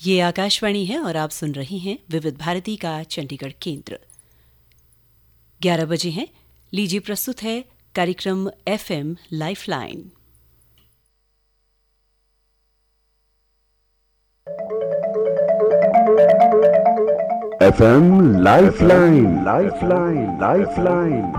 ये आकाशवाणी है और आप सुन रहे हैं विविध भारती का चंडीगढ़ केंद्र। 11 बजे हैं। लीजिए प्रस्तुत है कार्यक्रम FM lifeline. FM lifeline, lifeline, lifeline.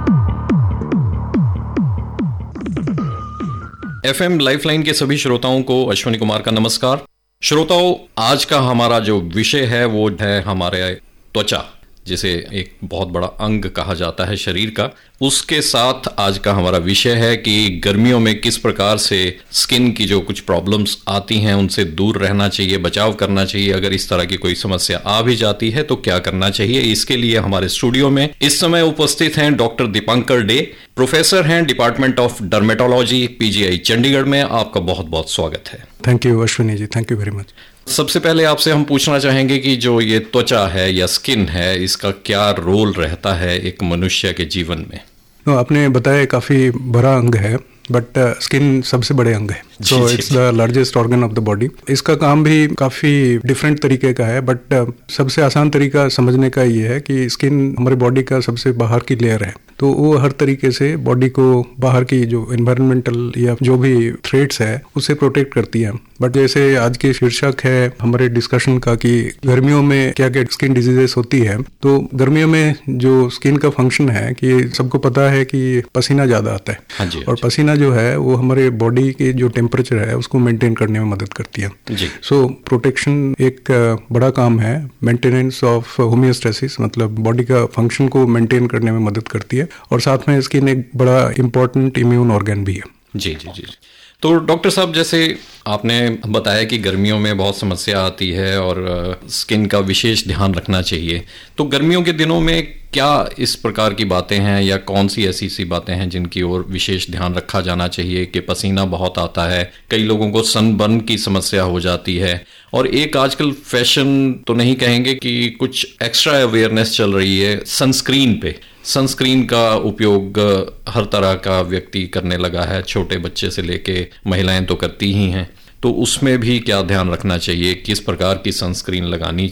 FM lifeline के सभी श्रोताओं को अश्विनी कुमार का नमस्कार। श्रोताओं, आज का हमारा जो विषय है वो है हमारे त्वचा, जिसे एक बहुत बड़ा अंग कहा जाता है शरीर का। उसके साथ आज का हमारा विषय है कि गर्मियों में किस प्रकार से स्किन की जो कुछ प्रॉब्लम्स आती हैं उनसे दूर रहना चाहिए, बचाव करना चाहिए। अगर इस तरह की कोई समस्या आ भी जाती है तो क्या करना चाहिए। इसके लिए हमारे स्टूडियो में इस समय उपस्थित हैं डॉक्टर दीपांकर डे, प्रोफेसर हैं department of dermatology, PGI Chandigarh में। आपका बहुत बहुत स्वागत है। Thank you Ashwini ji, thank you very much. सबसे पहले आपसे हम पूछना चाहेंगे कि जो ये त्वचा है या स्किन है, इसका क्या रोल रहता है एक मनुष्य के जीवन में। आपने बताया काफ़ी बड़ा अंग है, बट स्किन सबसे बड़े अंग है। So it's the largest organ of the body. इसका काम भी काफ़ी डिफरेंट तरीके का है, बट सबसे आसान तरीका समझने का ये है कि स्किन हमारे बॉडी का सबसे बाहर की लेयर है, तो वो हर तरीके से बॉडी को बाहर की जो एनवायरमेंटल या जो भी थ्रेट्स है उससे प्रोटेक्ट करती है। बट जैसे आज के शीर्षक है हमारे डिस्कशन का कि गर्मियों में क्या क्या स्किन डिजीजेस होती है, तो गर्मियों में जो स्किन का फंक्शन है कि सबको पता है कि पसीना ज़्यादा आता है। हाँ जी, और पसीना जो है वो हमारे बॉडी के जो टेम्परेचर है उसको मेंटेन करने में मदद करती है। सो प्रोटेक्शन एक बड़ा काम है, मेंटेनेंस ऑफ होमियोस्टेसिस, मतलब बॉडी का फंक्शन को मेंटेन करने में मदद करती है। और साथ में स्किन एक बड़ा इंपॉर्टेंट इम्यून ऑर्गन भी है। जी जी जी। तो डॉक्टर साहब, जैसे आपने बताया कि गर्मियों में बहुत समस्या आती है और स्किन का विशेष ध्यान रखना चाहिए, तो गर्मियों के दिनों में क्या इस प्रकार की बातें हैं या कौन सी ऐसी बातें हैं जिनकी ओर विशेष ध्यान रखा जाना चाहिए कि पसीना बहुत आता है, कई लोगों को सनबर्न की समस्या हो जाती है, और एक आजकल फैशन तो नहीं कहेंगे कि कुछ एक्स्ट्रा अवेयरनेस चल रही है सनस्क्रीन पे। सनस्क्रीन का उपयोग हर तरह का व्यक्ति करने लगा है, छोटे बच्चे से लेके महिलाएं तो करती ही हैं। तो उसमें भी क्या ध्यान रखना चाहिए, किस प्रकार की सनस्क्रीन लगानी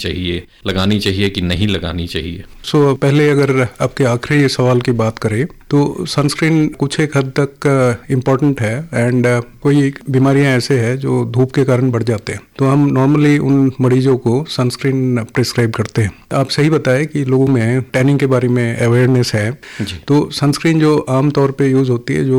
चाहिए कि नहीं लगानी चाहिए। सो पहले अगर आपके आखिरी सवाल की बात करें तो सनस्क्रीन कुछ एक हद तक इम्पॉर्टेंट है, एंड कोई बीमारियां ऐसे हैं जो धूप के कारण बढ़ जाते हैं, तो हम नॉर्मली उन मरीजों को सनस्क्रीन प्रिस्क्राइब करते हैं। आप सही बताएं कि लोगों में टैनिंग के बारे में अवेयरनेस है, तो सनस्क्रीन जो आमतौर पे यूज होती है, जो